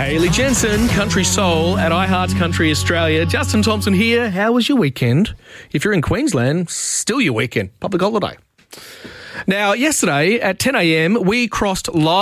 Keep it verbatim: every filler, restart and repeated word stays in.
Hayley Jensen, Country Soul at iHeart Country Australia. Justin Thompson here. How was your weekend? If you're in Queensland, still your weekend. Public holiday. Now, yesterday at ten a.m, we crossed live